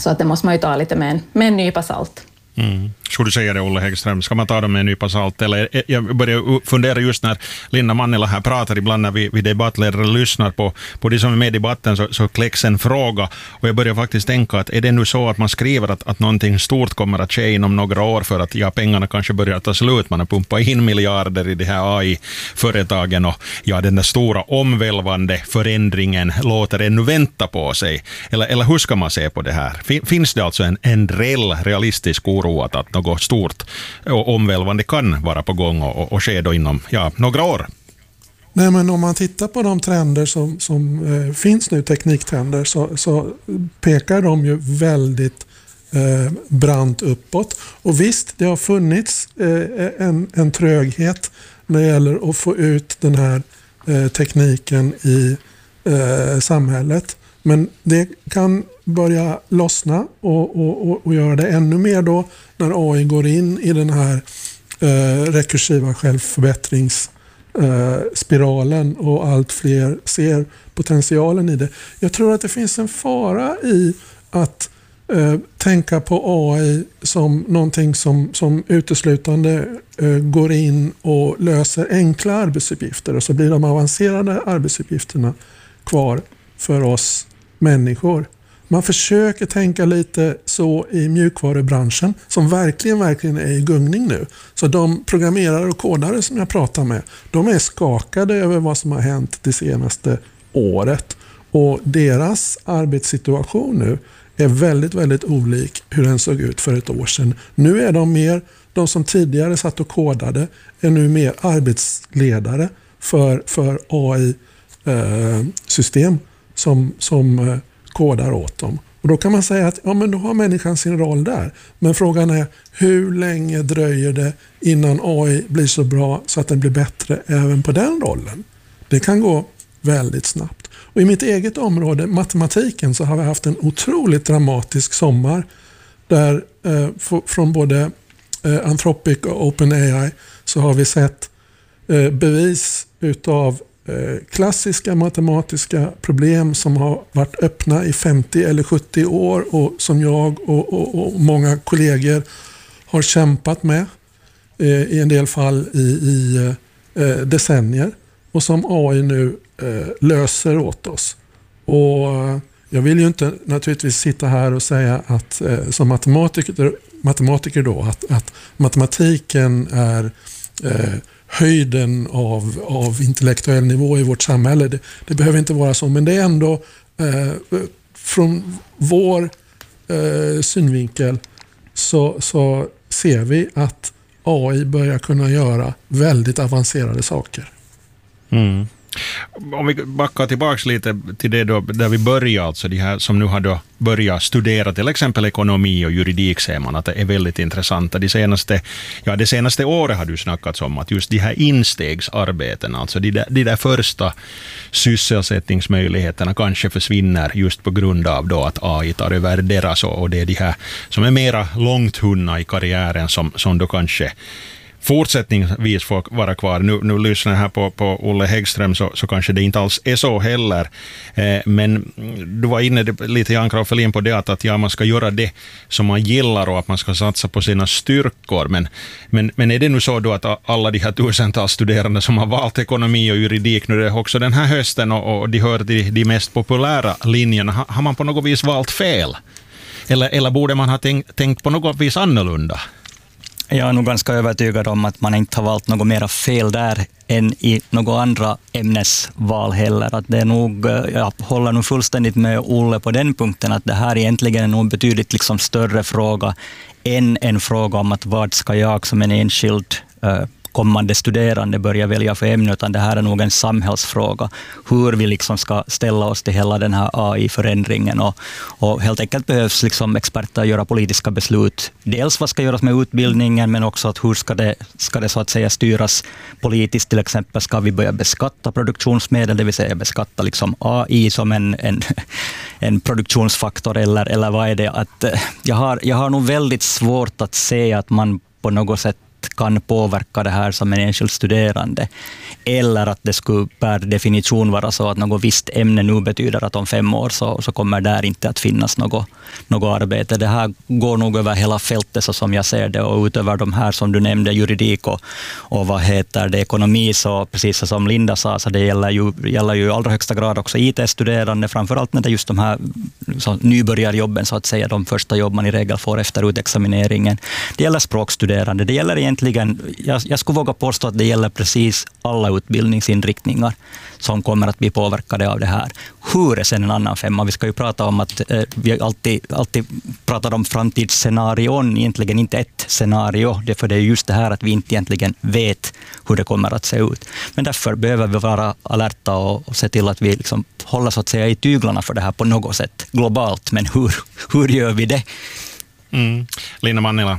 Så att det måste man ju ta lite med en nypa salt. Skulle du säga det, Olle Häggström? Ska man ta dem med en nypa salt? Eller jag börjar fundera just när Linda Mannila här pratar, ibland när vi debattledare lyssnar på det som är med i debatten, så kläcks en fråga. Och jag börjar faktiskt tänka att är det nu så att man skriver att någonting stort kommer att ske inom några år för att pengarna kanske börjar ta slut. Man har pumpat in miljarder i de här AI-företagen och den där stora omvälvande förändringen låter ännu vänta på sig. Eller hur ska man se på det här? Finns det alltså en realistisk oro att något stort och omvälvande kan vara på gång och ske då inom några år? Nej, men om man tittar på de trender som finns nu, tekniktrender, så pekar de ju väldigt brant uppåt. Och visst, det har funnits en tröghet när det gäller att få ut den här tekniken i samhället. Men det kan börja lossna och göra det ännu mer då när AI går in i den här rekursiva självförbättringsspiralen och allt fler ser potentialen i det. Jag tror att det finns en fara i att tänka på AI som någonting som uteslutande går in och löser enkla arbetsuppgifter, och så blir de avancerade arbetsuppgifterna kvar för oss människor. Man försöker tänka lite så i mjukvarubranschen som verkligen är i gungning nu. Så de programmerare och kodare som jag pratar med, de är skakade över vad som har hänt det senaste året. Och deras arbetssituation nu är väldigt olik hur den såg ut för ett år sedan. Nu är de som tidigare satt och kodade är nu mer arbetsledare för AI-system som kodar åt dem. Och då kan man säga att men då har människan sin roll där. Men frågan är, hur länge dröjer det innan AI blir så bra så att den blir bättre även på den rollen? Det kan gå väldigt snabbt. Och i mitt eget område, matematiken, så har vi haft en otroligt dramatisk sommar där från både Anthropic och OpenAI så har vi sett bevis utav klassiska matematiska problem som har varit öppna i 50 eller 70 år och som jag och många kollegor har kämpat med i en del fall i decennier, och som AI nu löser åt oss. Och jag vill ju inte naturligtvis sitta här och säga att som matematiker då att matematiken är höjden av intellektuell nivå i vårt samhälle. Det behöver inte vara så, men det är ändå från vår synvinkel så ser vi att AI börjar kunna göra väldigt avancerade saker. Mm. Om vi backar tillbaka lite till det då, där vi börjar, alltså de här som nu har då börjat studera till exempel ekonomi och juridik, ser man att det är väldigt intressanta. Det senaste året har du snackats om att just de här instegsarbeten, alltså de där första sysselsättningsmöjligheterna kanske försvinner just på grund av då att AI tar över deras, och det är de här som är mera långt hunna i karriären som då kanske fortsättningsvis får vara kvar. Nu lyssnar jag här på Olle Häggström, så kanske det inte alls är så heller. Men du var inne lite grann, Kraffelin, på det att man ska göra det som man gillar och att man ska satsa på sina styrkor. Men är det nu så då att alla de här tusentals studerande som har valt ekonomi och juridik nu är också den här hösten och de hör till de mest populära linjerna, har man på något vis valt fel? Eller borde man ha tänkt på något vis annorlunda? Jag är nog ganska övertygad om att man inte har valt något mera fel där än i några andra ämnesval heller. Att det är nog, jag håller nog fullständigt med Olle på den punkten, att det här egentligen är nog en betydligt liksom större fråga än en fråga om att vad ska jag som en enskild kommande studerande börja välja för ämne, utan det här är nog en samhällsfråga. Hur vi liksom ska ställa oss till hela den här AI-förändringen, och helt enkelt behövs liksom experter göra politiska beslut. Dels vad ska göras med utbildningen, men också att hur ska det så att säga styras politiskt. Till exempel ska vi börja beskatta produktionsmedel, det vill säga beskatta liksom AI som en produktionsfaktor, eller vad är det? Att jag har nog väldigt svårt att se att man på något sätt kan påverka det här som en enskild studerande, eller att det skulle per definition vara så att något visst ämne nu betyder att om 5 år så kommer där inte att finnas något arbete. Det här går nog över hela fältet så som jag ser det, och utöver de här som du nämnde, juridik och vad heter det, ekonomi, så precis som Linda sa, så det gäller ju i allra högsta grad också IT-studerande, framförallt när det är just de här nybörjarjobben så att säga, de första jobb man i regel får efter utexamineringen. Det gäller språkstuderande, det gäller egentligen, jag skulle våga påstå att det gäller precis alla utbildningsinriktningar som kommer att bli påverkade av det här. Hur är sen en annan femma? Vi ska ju prata om att vi alltid pratar om framtidsscenarion, egentligen inte ett scenario, för det är just det här att vi inte egentligen vet hur det kommer att se ut. Men därför behöver vi vara alerta och se till att vi liksom håller så att säga i tyglarna för det här på något sätt globalt. Men hur gör vi det? Lina Mannila.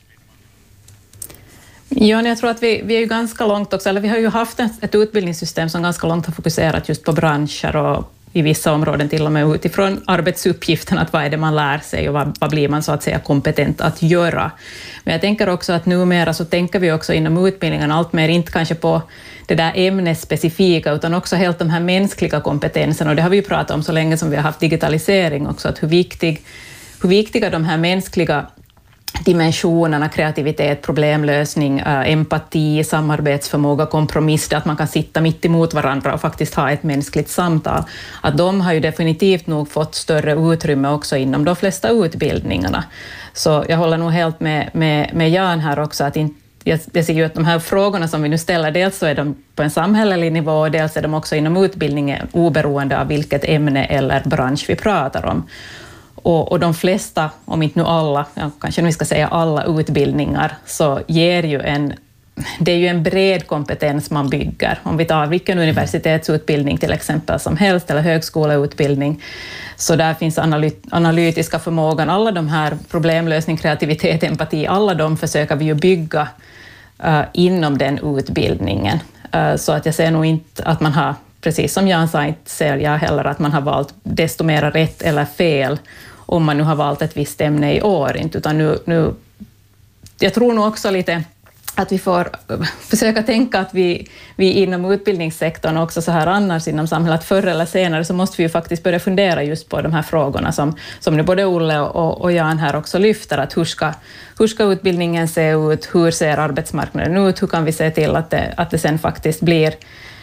Ja, jag tror att vi är ju ganska långt också, eller vi har ju haft ett utbildningssystem som ganska långt har fokuserat just på branscher och i vissa områden till och med utifrån arbetsuppgiften, att vad är det man lär sig och vad blir man så att säga kompetent att göra. Men jag tänker också att numera så tänker vi också inom utbildningen allt mer inte kanske på det där ämnesspecifika utan också helt de här mänskliga kompetenserna, och det har vi ju pratat om så länge som vi har haft digitalisering också, att hur viktiga de här mänskliga dimensionerna, kreativitet, problemlösning, empati, samarbetsförmåga, kompromiss, det att man kan sitta mitt emot varandra och faktiskt ha ett mänskligt samtal, att de har ju definitivt nog fått större utrymme också inom de flesta utbildningarna. Så jag håller nog helt med Jan här också, att jag ser ju att de här frågorna som vi nu ställer, dels så är de på en samhällelig nivå och dels är de också inom utbildningen oberoende av vilket ämne eller bransch vi pratar om. Och de flesta, om inte nu alla, kanske vi ska säga alla utbildningar, så ger ju det är ju en bred kompetens man bygger. Om vi tar vilken universitetsutbildning till exempel som helst, eller högskoleutbildning, så där finns analytiska förmågan, alla de här problemlösning, kreativitet, empati, alla de försöker vi ju bygga inom den utbildningen. Så att jag ser nog inte att man har, precis som Jan sa, inte ser jag heller att man har valt desto mer rätt eller fel om man nu har valt ett visst ämne i år, inte, utan nu jag tror nog också lite att vi får försöka tänka att vi inom utbildningssektorn också så här annars inom samhället, förr eller senare så måste vi ju faktiskt börja fundera just på de här frågorna som nu både Olle och Jan här också lyfter, att hur ska utbildningen se ut, hur ser arbetsmarknaden ut, hur kan vi se till att det sen faktiskt blir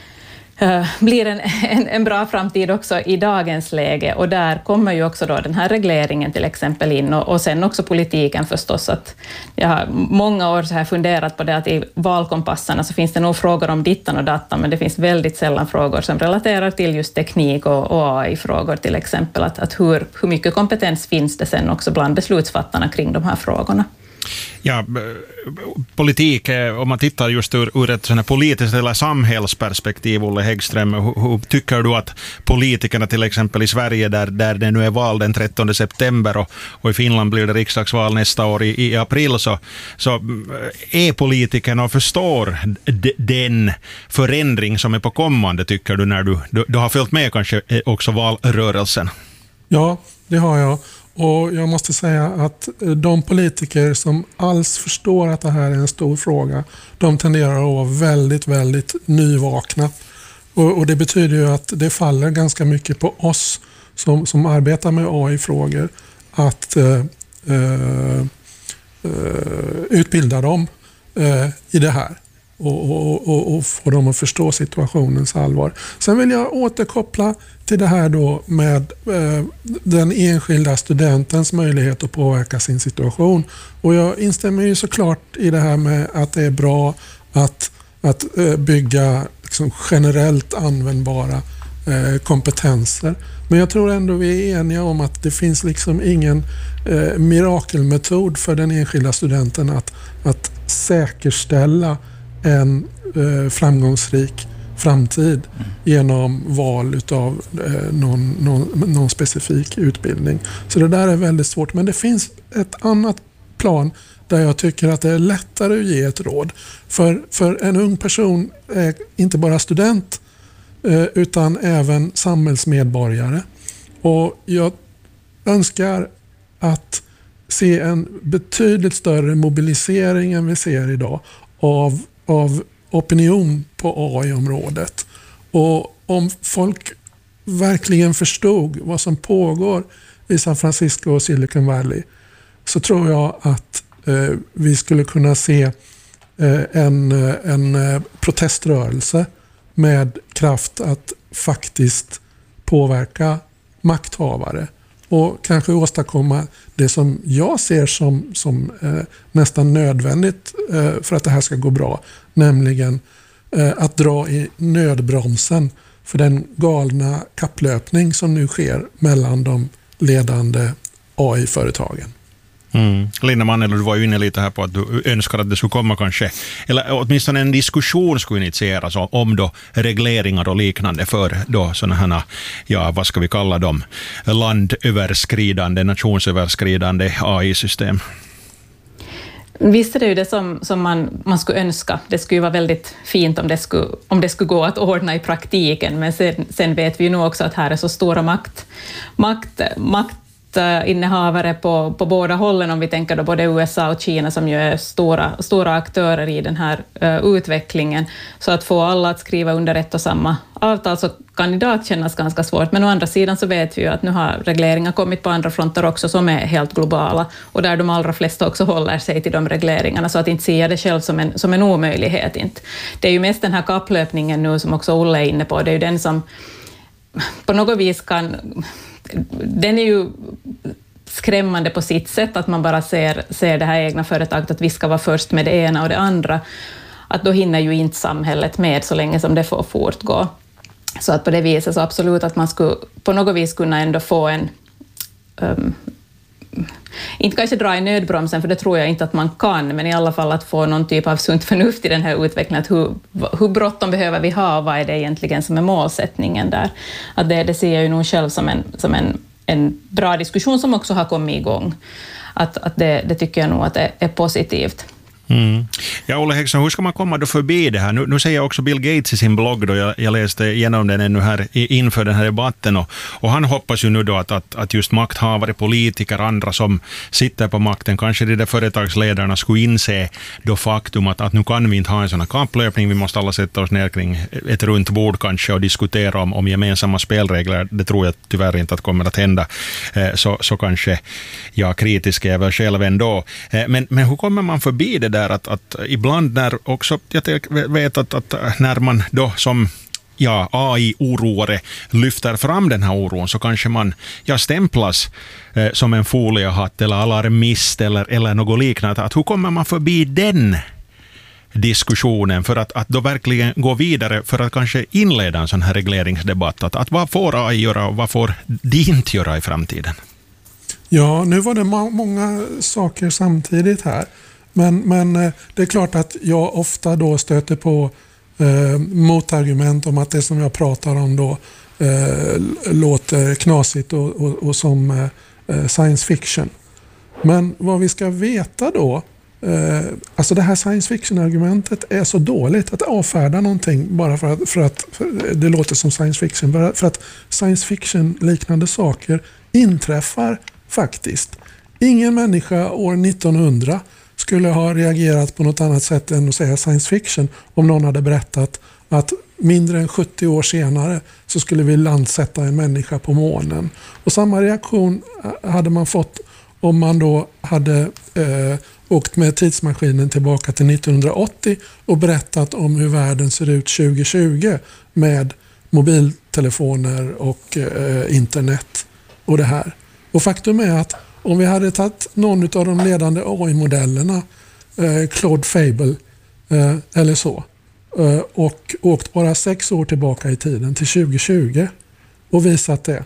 en bra framtid också i dagens läge, och där kommer ju också då den här regleringen till exempel in, och sen också politiken förstås. Att jag har många år så här funderat på det, att i valkompassarna så finns det nog frågor om dittan och datan, men det finns väldigt sällan frågor som relaterar till just teknik och AI-frågor till exempel, att hur mycket kompetens finns det sen också bland beslutsfattarna kring de här frågorna. Ja, politik, om man tittar just ur ett sådant politiskt eller samhällsperspektiv, Olle Häggström, hur tycker du att politikerna till exempel i Sverige, där det nu är val den 13 september och i Finland blir det riksdagsval nästa år i april, så är politikerna och förstår den förändring som är på kommande, tycker du, när du har följt med kanske också valrörelsen? Ja, det har jag. Och jag måste säga att de politiker som alls förstår att det här är en stor fråga, de tenderar att vara väldigt, väldigt nyvakna. Och det betyder ju att det faller ganska mycket på oss som arbetar med AI-frågor att utbilda dem i det här. Och få dem att förstå situationens allvar. Sen vill jag återkoppla till det här då med den enskilda studentens möjlighet att påverka sin situation. Och jag instämmer ju såklart i det här med att det är bra att bygga liksom generellt användbara kompetenser. Men jag tror ändå vi är eniga om att det finns liksom ingen mirakelmetod för den enskilda studenten att säkerställa en framgångsrik framtid genom val utav någon specifik utbildning. Så det där är väldigt svårt. Men det finns ett annat plan där jag tycker att det är lättare att ge ett råd. För en ung person är inte bara student utan även samhällsmedborgare. Och jag önskar att se en betydligt större mobilisering än vi ser idag av opinion på AI-området. Och om folk verkligen förstod vad som pågår i San Francisco och Silicon Valley, så tror jag att vi skulle kunna se en proteströrelse med kraft att faktiskt påverka makthavare och kanske åstadkomma det som jag ser som nästan nödvändigt för att det här ska gå bra, nämligen att dra i nödbromsen för den galna kapplöpning som nu sker mellan de ledande AI-företagen. Linda Mannel, du var ju inne lite här på att du önskar att det skulle komma kanske, eller åtminstone en diskussion skulle initieras om då regleringar och liknande för då sådana här, ja vad ska vi kalla dem, landöverskridande, nationsöverskridande AI-system. Visst är det ju det som man skulle önska. Det skulle ju vara väldigt fint om det skulle gå att ordna i praktiken, men sen vet vi ju nog också att här är så stora maktinnehavare på båda hållen, om vi tänker då både USA och Kina som ju är stora aktörer i den här utvecklingen. Så att få alla att skriva under ett och samma avtal så kan idag kännas ganska svårt. Men å andra sidan så vet vi ju att nu har regleringar kommit på andra fronter också som är helt globala och där de allra flesta också håller sig till de regleringarna, så att inte se det själv som en omöjlighet. Inte. Det är ju mest den här kapplöpningen nu som också Olle är inne på. Det är ju den som på något vis den är ju skrämmande på sitt sätt, att man bara ser det här egna företaget att vi ska vara först med det ena och det andra, att då hinner ju inte samhället med så länge som det får fortgå. Så att på det viset så absolut att man skulle på något vis kunna ändå få en inte kanske dra i nödbromsen, för det tror jag inte att man kan, men i alla fall att få någon typ av sunt förnuft i den här utvecklingen, att hur bråttom behöver vi ha, vad är det egentligen som är målsättningen där. Att det ser jag ju nog själv som en bra diskussion som också har kommit igång. Att det tycker jag nog att det är positivt. Ja, Olle Häggström, hur ska man komma då förbi det här? Nu säger också Bill Gates i sin blogg, då jag läste igenom den ännu här inför den här debatten, och han hoppas ju nu då att just makthavare, politiker, andra som sitter på makten, kanske de där företagsledarna skulle inse då faktum att nu kan vi inte ha en sån här kapplöpning, vi måste alla sätta oss ner kring ett runt bord kanske och diskutera om gemensamma spelregler. Det tror jag tyvärr inte att kommer att hända, så kanske kritisk är jag väl själv ändå. Men hur kommer man förbi det där att ibland när också, jag vet att när man då som AI-oroare lyfter fram den här oron, så kanske man stämplas som en foliehatt eller alarmist eller något liknande. Att hur kommer man förbi den diskussionen för att då verkligen gå vidare för att kanske inleda en sån här regleringsdebatt? Att vad får AI göra och vad får de inte göra i framtiden? Ja, nu var det många saker samtidigt här. Men det är klart att jag ofta då stöter på motargument om att det som jag pratar om då låter knasigt och som science fiction. Men vad vi ska veta då, alltså det här science fiction-argumentet är så dåligt att avfärda någonting bara för att det låter som science fiction. För att science fiction-liknande saker inträffar faktiskt. Ingen människa år 1900 skulle ha reagerat på något annat sätt än att säga science fiction om någon hade berättat att mindre än 70 år senare så skulle vi landsätta en människa på månen. Och samma reaktion hade man fått om man då hade åkt med tidsmaskinen tillbaka till 1980 och berättat om hur världen ser ut 2020 med mobiltelefoner och internet och det här. Och faktum är att om vi hade tagit någon av de ledande AI-modellerna, Claude Fable eller så, och åkt bara 6 år tillbaka i tiden till 2020 och visat det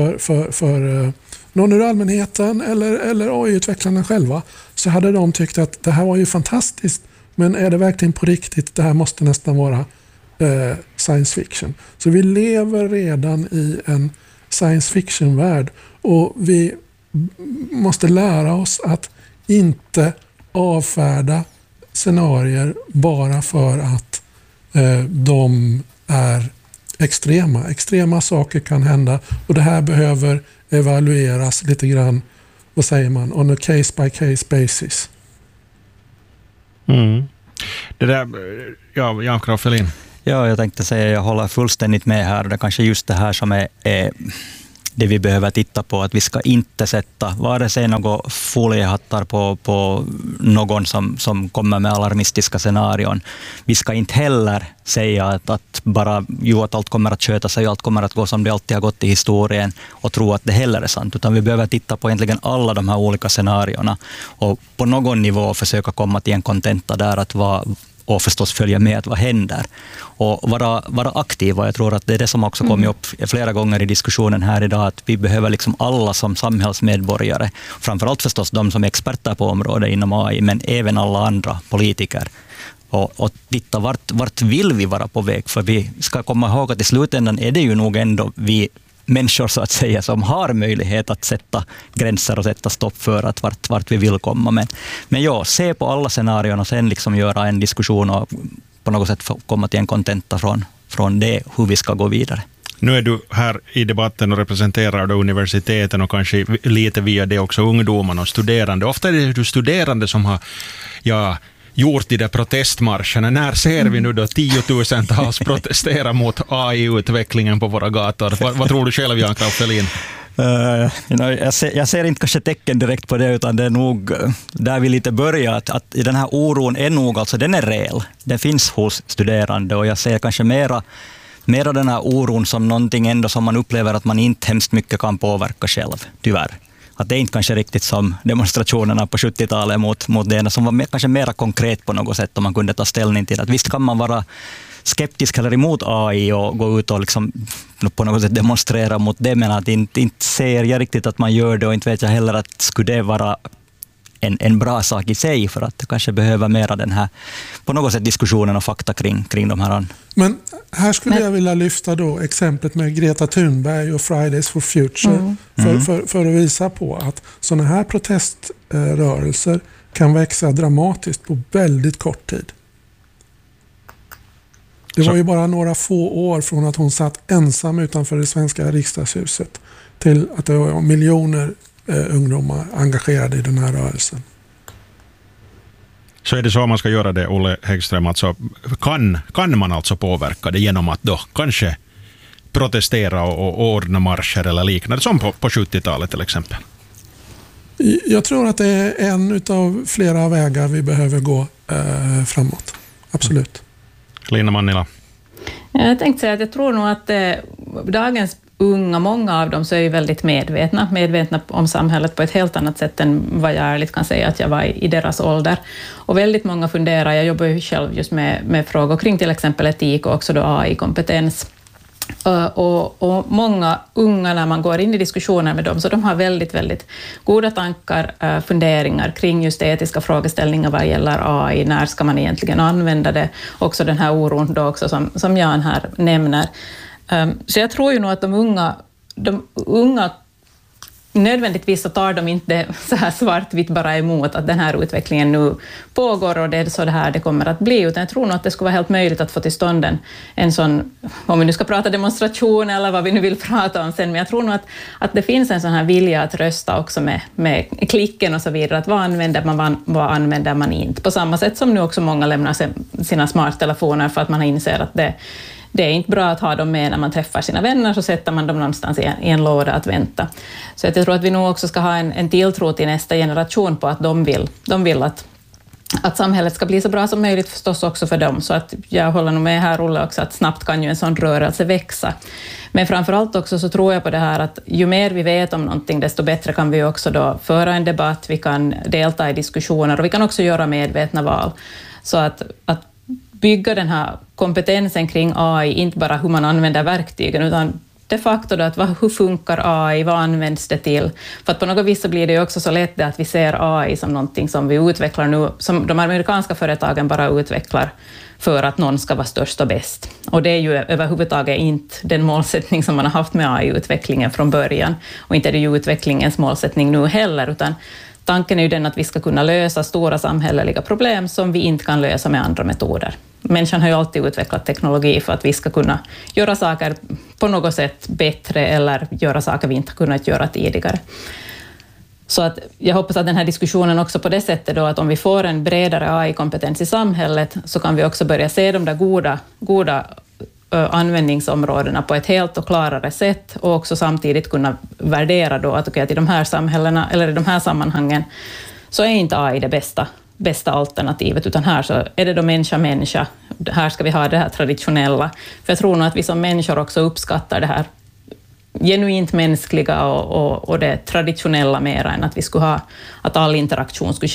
för någon ur allmänheten eller AI-utvecklarna själva, så hade de tyckt att det här var ju fantastiskt, men är det verkligen på riktigt? Det här måste nästan vara science fiction. Så vi lever redan i en science fiction-värld och vi måste lära oss att inte avfärda scenarier bara för att de är extrema. Extrema saker kan hända och det här behöver evalueras lite grann, vad säger man, on a case by case basis. Det där, ja, Jan Kraffelin. Ja, jag tänkte säga, jag håller fullständigt med här. Det är kanske just det här som är det vi behöver titta på, att vi ska inte sätta vare sig några foliehattar på någon som kommer med alarmistiska scenarion. Vi ska inte heller säga att bara att allt kommer att sköta sig och allt kommer att gå som det alltid har gått i historien och tro att det heller är sant, utan vi behöver titta på egentligen alla de här olika scenarierna och på någon nivå försöka komma till en kontenta där att och förstås följa med att vad händer och vara aktiva. Jag tror att det är det som också kommit upp flera gånger i diskussionen här idag, att vi behöver liksom alla som samhällsmedborgare, framförallt förstås de som är experter på området inom AI, men även alla andra politiker och titta vart vill vi vara på väg, för vi ska komma ihåg att i slutändan är det ju nog ändå vi människor så att säga som har möjlighet att sätta gränser och sätta stopp för att vart vi vill komma. Men ja, se på alla scenarion och sen liksom göra en diskussion och på något sätt komma till en kontenta från det, hur vi ska gå vidare. Nu är du här i debatten och representerar universiteten och kanske lite via det också ungdomarna och studerande. Ofta är det du studerande som har gjort i de protestmarscherna. När ser vi nu då 10 000-tals protestera mot AI-utvecklingen på våra gator? Vad tror du själv, Jan Kraffelin? Jag ser inte kanske tecken direkt på det, utan det är nog där vi lite börjar, att den här oron är nog, alltså den är reell. Den finns hos studerande och jag ser kanske mera den här oron som någonting ändå som man upplever att man inte hemskt mycket kan påverka själv, tyvärr. Att det är inte kanske riktigt som demonstrationerna på 70-talet mot det som var kanske mera konkret på något sätt, om man kunde ta ställning till att visst kan man vara skeptisk eller emot AI och gå ut och liksom på något sätt demonstrera mot det, men att inte ser jag riktigt att man gör det, och inte vet jag heller att skulle det vara en bra sak i sig, för att kanske behöver mera den här på något sätt diskussionen och fakta kring de här. Men här skulle jag vilja lyfta då exemplet med Greta Thunberg och Fridays for Future för att visa på att sådana här proteströrelser kan växa dramatiskt på väldigt kort tid. Det var ju bara några få år från att hon satt ensam utanför det svenska riksdagshuset till att det var miljoner ungdomar engagerade i den här rörelsen. Så är det så man ska göra det, Olle Häggström? Alltså, kan man alltså påverka det genom att då kanske protestera och ordna marscher eller liknande, som på 70-talet till exempel? Jag tror att det är en av flera vägar vi behöver gå framåt. Absolut. Lina Mannila. Jag tänkte säga att jag tror nog att dagens unga, många av dem så är ju väldigt medvetna om samhället på ett helt annat sätt än vad jag ärligt kan säga att jag var i deras ålder. Och väldigt många funderar, jag jobbar ju själv just med frågor kring till exempel etik och också då AI-kompetens. Och många unga, när man går in i diskussioner med dem, så de har väldigt, väldigt goda tankar, funderingar kring just etiska frågeställningar vad gäller AI, när ska man egentligen använda det, också den här oron då också som Jan här nämner. Så jag tror ju nog att de unga nödvändigtvis så tar de inte så här svartvitt bara emot att den här utvecklingen nu pågår och det är så det här det kommer att bli, utan jag tror nog att det skulle vara helt möjligt att få till stånd en sån, om vi nu ska prata demonstration eller vad vi nu vill prata om sen, men jag tror nog att det finns en sån här vilja att rösta också med klicken och så vidare, att vad använder man, vad använder man inte, på samma sätt som nu också många lämnar sina smarttelefoner för att man har insett att det är inte bra att ha dem med när man träffar sina vänner, så sätter man dem någonstans i en låda att vänta. Så jag tror att vi nog också ska ha en tilltro till nästa generation på att de vill att samhället ska bli så bra som möjligt förstås också för dem. Så att jag håller nog med här, Olle, också att snabbt kan ju en sån rörelse växa. Men framförallt också så tror jag på det här att ju mer vi vet om någonting, desto bättre kan vi också då föra en debatt, vi kan delta i diskussioner och vi kan också göra medvetna val. Så att bygga den här kompetensen kring AI, inte bara hur man använder verktygen, utan de facto då att hur funkar AI, vad används det till? För att på något vis så blir det ju också så lätt att vi ser AI som någonting som vi utvecklar nu, som de amerikanska företagen bara utvecklar för att någon ska vara störst och bäst. Och det är ju överhuvudtaget inte den målsättning som man har haft med AI-utvecklingen från början, och inte är det ju utvecklingens målsättning nu heller, utan tanken är ju den att vi ska kunna lösa stora samhälleliga problem som vi inte kan lösa med andra metoder. Människan har ju alltid utvecklat teknologi för att vi ska kunna göra saker på något sätt bättre eller göra saker vi inte har kunnat göra tidigare. Men framförallt också så tror jag på det här att ju mer vi vet om någonting, desto bättre kan vi också då göra medvetna val. Så att Så att jag hoppas att den här diskussionen också på det sättet då, att om vi får en bredare AI-kompetens i samhället så kan vi också börja se de där goda användningsområdena på ett helt och klarare sätt och också samtidigt kunna värdera då att i de här samhällena eller i de här sammanhangen så är inte AI det bästa alternativet, utan här så är det då människa. Här ska vi ha det här traditionella. För jag tror nog att vi som människor också uppskattar det här genuint mänskliga och det traditionella mer än att vi skulle ha att all interaktion skulle